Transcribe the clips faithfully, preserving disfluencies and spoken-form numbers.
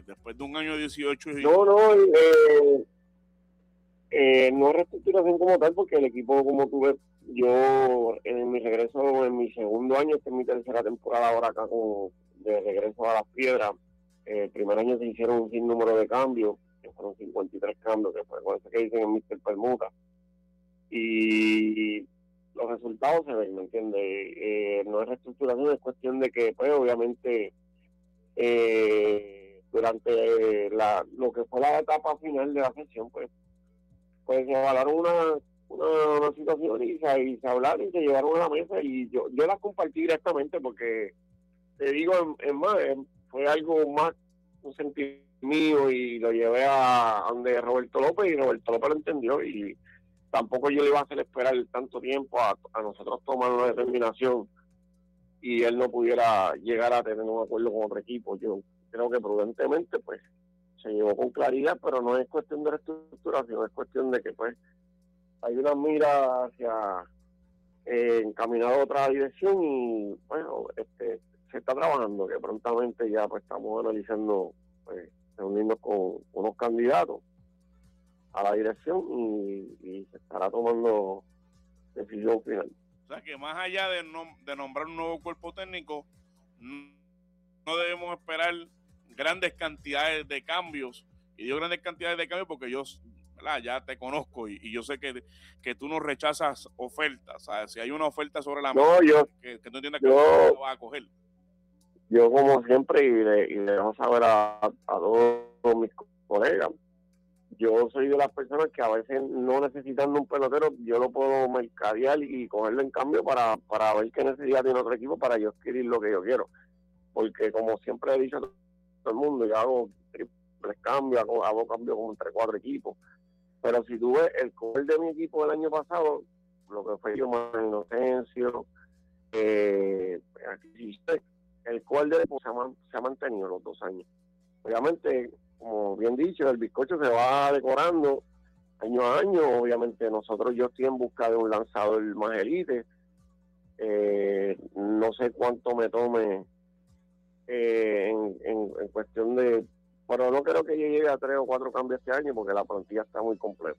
después de un año dieciocho. Y... No, no, eh, eh, no es reestructuración como tal, porque el equipo, como tú ves, yo en mi regreso, en mi segundo año, esta es mi tercera temporada ahora acá con, de regreso a Las Piedras. Eh, el primer año se hicieron un sinnúmero de cambios, que fueron cincuenta y tres cambios, que fue con ese que dicen en míster Permuta. Y los resultados se ven, ¿me entiendes? Eh, no es reestructuración, es cuestión de que, pues, obviamente, eh, durante la, lo que fue la etapa final de la sesión, pues, pues se evaluaron una, una, una situación y se, y se hablaron y se llevaron a la mesa, y yo, yo las compartí directamente porque, te digo, en, en más, fue algo más un sentir mío, y lo llevé a, a donde Roberto López, y Roberto López lo entendió, y tampoco yo le iba a hacer esperar tanto tiempo a, a nosotros tomar una determinación y él no pudiera llegar a tener un acuerdo con otro equipo. Yo creo que prudentemente pues se llevó con claridad, pero no es cuestión de reestructuración, es cuestión de que pues hay una mira hacia eh, encaminado a otra dirección, y bueno, este se está trabajando, que prontamente ya pues estamos analizando, pues, reunirnos con unos candidatos a la dirección, y, y se estará tomando decisión final. O sea que más allá de, nom- de nombrar un nuevo cuerpo técnico, no, no debemos esperar grandes cantidades de cambios. Y digo grandes cantidades de cambios porque yo, ¿verdad?, ya te conozco, y, y yo sé que, que tú no rechazas ofertas. ¿Sabes? Si hay una oferta sobre la no, mesa yo, que, que tú entiendas yo, que no vas a coger. Yo, como siempre, y le, y le dejo saber a, a todos mis colegas, yo soy de las personas que a veces, no necesitando un pelotero, yo lo puedo mercadear y cogerlo en cambio para, para ver qué necesidad tiene otro equipo para yo adquirir lo que yo quiero. Porque, como siempre he dicho a todo el mundo, yo hago triples cambios, hago, hago cambios como entre cuatro equipos. Pero si tú ves el core de mi equipo del año pasado, lo que fue yo, más Inocencio, eh, aquí, el core de se ha, se ha mantenido los dos años. Obviamente, como bien dicho, el bizcocho se va decorando año a año. Obviamente nosotros, yo estoy en busca de un lanzador más elite. Eh, no sé cuánto me tome eh, en, en, en cuestión de... Pero no creo que yo llegue a tres o cuatro cambios este año, porque la plantilla está muy completa.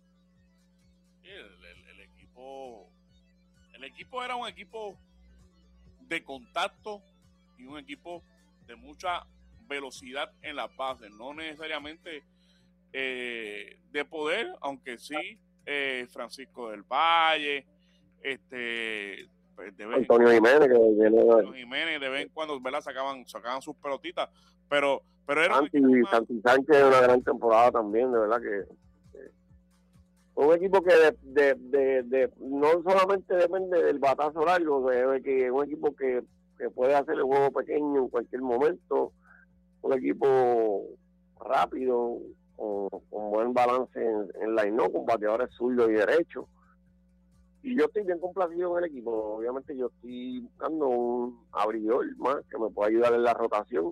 Sí, el, el, el equipo el equipo era un equipo de contacto y un equipo de mucha velocidad en las bases, no necesariamente eh, de poder, aunque sí eh, Francisco del Valle, este pues de vez Antonio Jiménez, que viene Antonio Jiménez de vez en cuando, ¿verdad?, sacaban, sacaban sus pelotitas, pero, pero era Santi, un más... Santi Sánchez, una gran temporada también, de verdad que, que un equipo que de, de, de, de no solamente depende del batazo largo, que, que es un equipo que, que puede hacer el juego pequeño en cualquier momento, un equipo rápido, con, con buen balance en, en line-up, con bateadores zurdos y derechos. Y yo estoy bien complacido en el equipo. Obviamente yo estoy buscando un abridor más que me pueda ayudar en la rotación,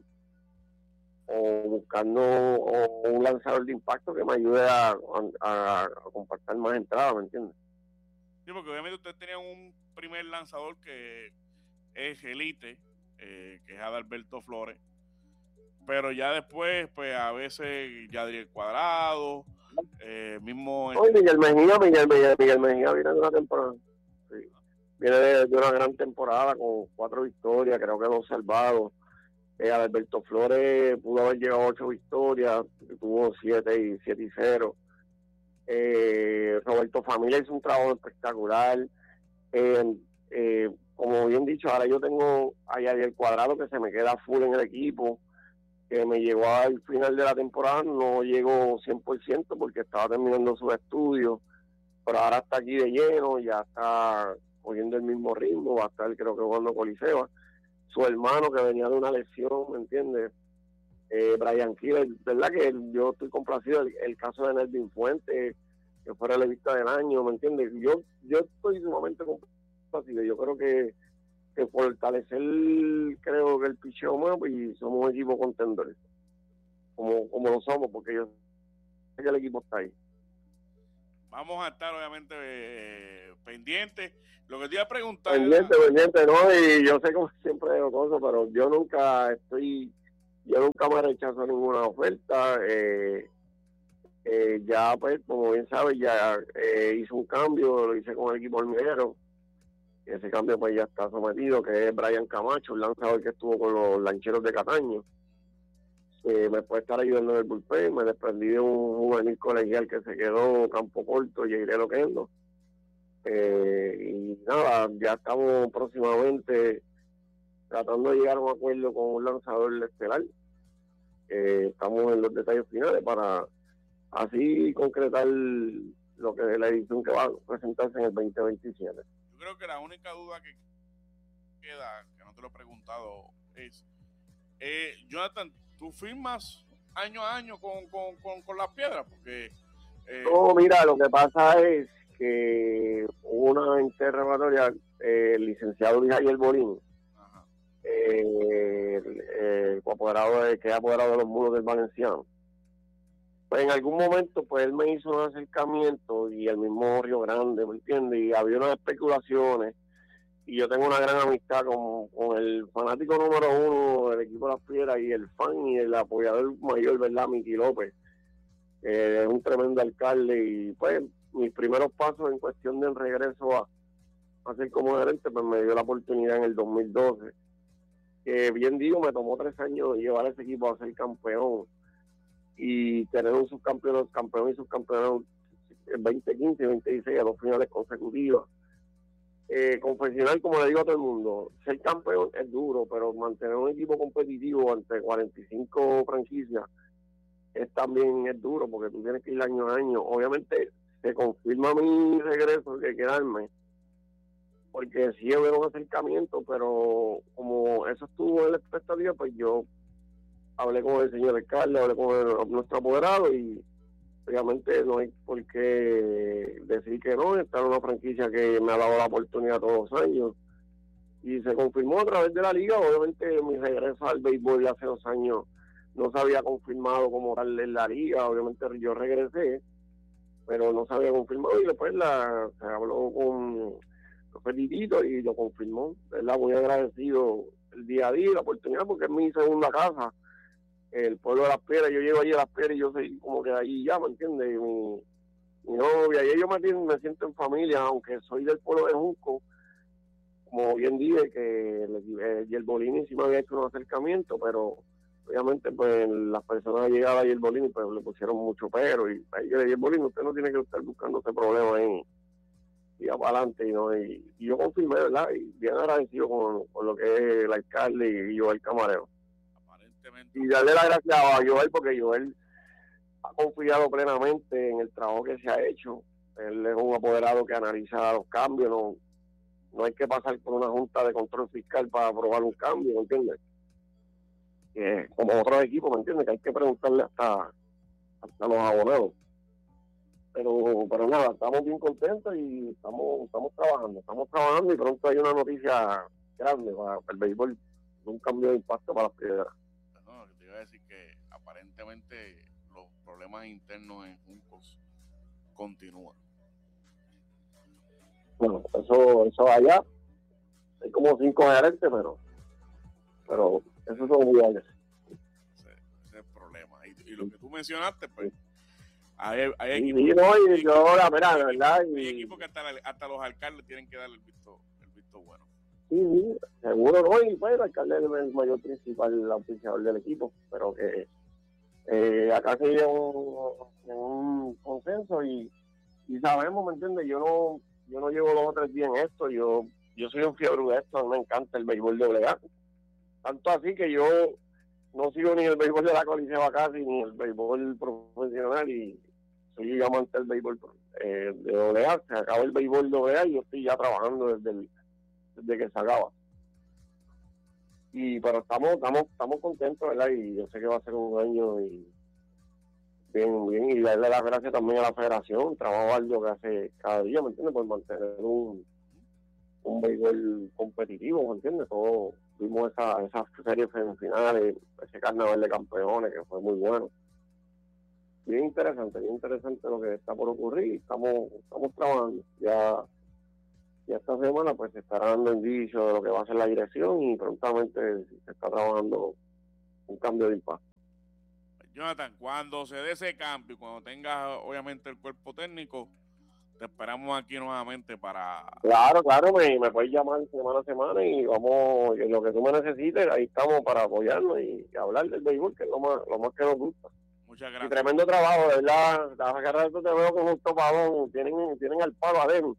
o buscando o un lanzador de impacto que me ayude a, a, a compartir más entradas, ¿me entiendes? Sí, porque obviamente ustedes tenían un primer lanzador que es elite, eh, que es Adalberto Flores, pero ya después, pues a veces Yadriel Cuadrado, eh, mismo... Oye, Miguel Mejía, Miguel, Miguel, Miguel Mejía viene de una temporada, sí. Viene de, de una gran temporada con cuatro victorias, creo que dos salvados. Eh, Alberto Flores pudo haber llegado a ocho victorias, tuvo siete y siete y cero. Eh, Roberto Familia hizo un trabajo espectacular. Eh, eh, como bien dicho, ahora yo tengo a Yadier Cuadrado, que se me queda full en el equipo, que me llegó al final de la temporada, no llegó cien por ciento porque estaba terminando sus estudios, pero ahora está aquí de lleno, ya está cogiendo el mismo ritmo, va a estar, creo que, jugando Coliseo. Su hermano, que venía de una lesión, ¿me entiendes? Eh, Brian Killer, verdad que yo estoy complacido. El, el caso de Nelvin Fuentes, que fue relevista del año, ¿me entiendes? Yo yo estoy sumamente complacido. Yo creo que, que fortalecer, creo que el picheo más, y somos un equipo contendor, como, como lo somos, porque yo sé que el equipo está ahí. Vamos a estar, obviamente, eh, pendientes. Lo que te iba a preguntar... Pendiente, era... pendiente, ¿no? Y yo sé, como siempre digo cosas, pero yo nunca estoy yo nunca me rechazo ninguna oferta. Eh, eh, ya, pues, como bien sabes, ya eh, hice un cambio, lo hice con el equipo hormiguero. Ese cambio, pues, ya está sometido, que es Brian Camacho, el lanzador que estuvo con los Lancheros de Cataño. Eh, me puede estar ayudando en el bullpen. Me desprendí de un juvenil colegial que se quedó campo corto, Jairé Loquendo. Eh, y nada, ya estamos próximamente tratando de llegar a un acuerdo con un lanzador estelar. Eh, estamos en los detalles finales para así concretar lo que es la edición que va a presentarse en el veinte veintisiete. Yo creo que la única duda que queda, que no te lo he preguntado, es, eh, Jonathan, ¿tú firmas año a año con, con, con, con las piedras? Porque... Eh, no, mira, lo que pasa es que hubo una interrogatoria, eh, el licenciado Luis Javier Bolín, eh, el, el apoderado de, que es apoderado de los muros del Valenciano. Pues en algún momento, pues él me hizo un acercamiento y el mismo Río Grande, ¿me entiendes? Y había unas especulaciones y yo tengo una gran amistad con, con el fanático número uno del equipo de las Piedras y el fan y el apoyador mayor, ¿verdad? Miki López. Eh, es un tremendo alcalde y pues mis primeros pasos en cuestión del regreso a, a ser como gerente, pues me dio la oportunidad en el dos mil doce. Que bien digo, me tomó tres años llevar a ese equipo a ser campeón y tener un subcampeón, campeón y subcampeón en veinte quince y veinte dieciséis a dos finales consecutivas. Eh, confesional, como le digo a todo el mundo, ser campeón es duro, pero mantener un equipo competitivo ante cuarenta y cinco franquicias es también es duro, porque tú tienes que ir año a año. Obviamente se confirma mi regreso de quedarme, porque sí hubo un acercamiento, pero como eso estuvo en la expectativa, pues yo hablé con el señor alcalde, hablé con el, nuestro apoderado y obviamente no hay por qué decir que no. Esta es una franquicia que me ha dado la oportunidad todos los años y se confirmó a través de la liga. Obviamente mi regreso al béisbol hace dos años no se había confirmado como tal en la liga. Obviamente yo regresé, pero no se había confirmado y después la, se habló con Felipito y lo confirmó. ¿Verdad? Muy agradecido el día a día y la oportunidad, porque es mi segunda casa, el pueblo de Las Piedras. Yo llego allí a Las Piedras y yo soy como que ahí ya, ¿me entiendes? Mi, mi novia, y yo me, me siento en familia, aunque soy del pueblo de Junco. Como bien dije, que el, el Bolini sí me había hecho un acercamiento, pero obviamente pues las personas llegadas a el Bolini pues le pusieron mucho pero, y ahí yo le dije, Bolini, usted no tiene que estar buscando ese problema ahí y para adelante, y, ¿no? y, y yo confirmé, ¿verdad? Y bien agradecido con, con lo que es el alcalde y Joel Camarero. Aparentemente. Y darle las gracias a Joel, porque Joel ha confiado plenamente en el trabajo que se ha hecho. Él es un apoderado que analiza los cambios, no, no hay que pasar por una junta de control fiscal para aprobar un cambio, ¿me entiendes? Que como otros equipos, ¿me entiendes? Que hay que preguntarle hasta, hasta los abonados. Pero, pero nada, estamos bien contentos y estamos, estamos trabajando, estamos trabajando y pronto hay una noticia grande para el béisbol, un cambio de impacto para las Piedras. No, te iba a decir que aparentemente los problemas internos en Juncos continúan. Bueno, eso, eso allá, hay como cinco gerentes, pero, pero eso son iguales. Ese, ese es el problema. Y, y lo que tú mencionaste, pues, Hay, hay equipos, sí, no, y yo ahora, mira, de verdad. Hay y, equipos que hasta, hasta los alcaldes tienen que darle el visto, el visto bueno. Sí, sí, seguro no, y pues el alcalde es el mayor principal, el auspiciador del equipo, pero que eh, acá se llega un, un consenso y, y sabemos, ¿me entiendes? Yo no, yo no llevo dos o tres días en esto, yo, yo soy un fiebre de esto, a mí me encanta el béisbol de doble A. Tanto así que yo no sigo ni el béisbol de la Coliseo casi, ni el béisbol profesional, y soy amante del béisbol eh, de doble A. Se acaba el béisbol doble A y yo estoy ya trabajando desde, el, desde que se acaba. Y pero estamos, estamos, estamos contentos, ¿verdad? Y yo sé que va a ser un año y bien, bien, y darle las gracias también a la federación, trabajo algo que hace cada día, ¿me entiendes? Por mantener un, un béisbol competitivo, ¿me entiendes? Todo, vimos esa, esas series semifinales, ese carnaval de campeones que fue muy bueno. Bien interesante, bien interesante lo que está por ocurrir. Estamos, estamos trabajando. Ya, ya esta semana pues se estará dando indicios de lo que va a ser la dirección y prontamente se está trabajando un cambio de impacto. Jonathan, cuando se dé ese cambio, cuando tengas obviamente el cuerpo técnico, te esperamos aquí nuevamente para... Claro, claro, me, me puedes llamar semana a semana y vamos, lo que tú me necesites, ahí estamos para apoyarnos y, y hablar del béisbol, que es lo más, lo más que nos gusta. Muchas gracias. Y tremendo trabajo, de verdad. La carrera de te veo con un topabón, tienen, tienen al palo adentro.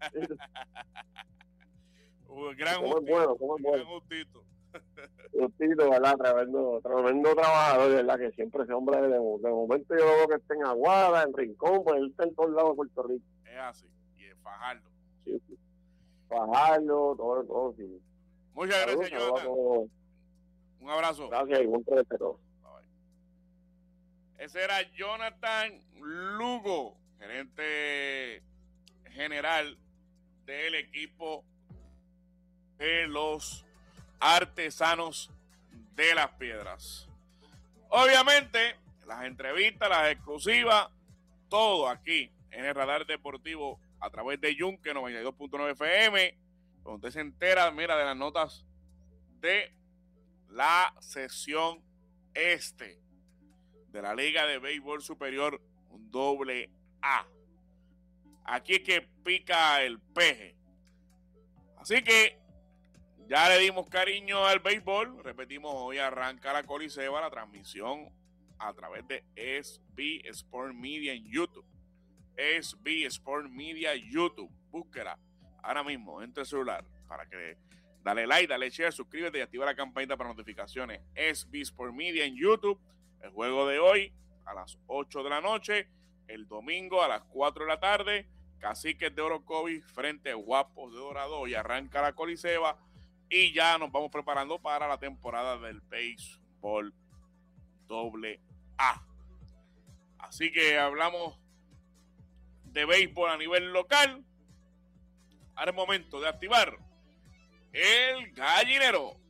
Gran ¿Cómo justito, es bueno? ¿Cómo es bueno? gran justito. Justito, ¿verdad? Tremendo, tremendo trabajador, ¿verdad? Que siempre ese hombre, de, de momento yo lo veo que está en Aguada, en Rincón, pues él está en todos lados de Puerto Rico. Es así, y es Fajardo. Sí, sí. Fajardo, todo, todo, sí. Muchas Saludos, gracias, saludos Jonathan. Un abrazo. Gracias y buen respeto. Ese era Jonathan Lugo, gerente general del equipo de los Artesanos de las Piedras. Obviamente, las entrevistas, las exclusivas, todo aquí en el Radar Deportivo a través de Yunque noventa y dos punto nueve F M, donde se entera, mira, de las notas de la sesión este de la Liga de Béisbol Superior doble A. Aquí es que pica el peje. Así que ya le dimos cariño al béisbol. Repetimos, hoy arranca la Coliseba, la transmisión a través de S B Sport Media en YouTube. S B Sport Media YouTube. Búsquela ahora mismo en tu celular para que dale like, dale share, suscríbete y activa la campanita para notificaciones. S B Sport Media en YouTube. El juego de hoy a las ocho de la noche, el domingo a las cuatro de la tarde, Caciques de Orocovis frente a Guapos de Dorado, y arranca la Coliseba y ya nos vamos preparando para la temporada del béisbol doble A. Así que hablamos de béisbol a nivel local. Ahora es momento de activar el gallinero.